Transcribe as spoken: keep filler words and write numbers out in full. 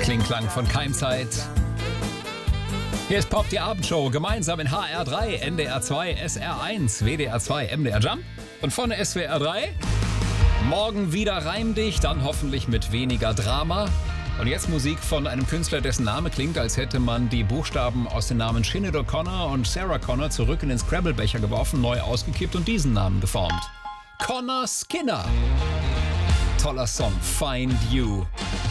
Klingklang von Keimzeit. Hier ist Pop, die Abendshow, gemeinsam in H R drei, N D R zwei, S R eins, W D R zwei, M D R Jump und von der S W R drei. Morgen wieder Reim dich, dann hoffentlich mit weniger Drama. Und jetzt Musik von einem Künstler, dessen Name klingt, als hätte man die Buchstaben aus den Namen Sinead O'Connor und Sarah Connor zurück in den Scrabble-Becher geworfen, neu ausgekippt und diesen Namen geformt. Connor Skinner. Toller Song, Find You.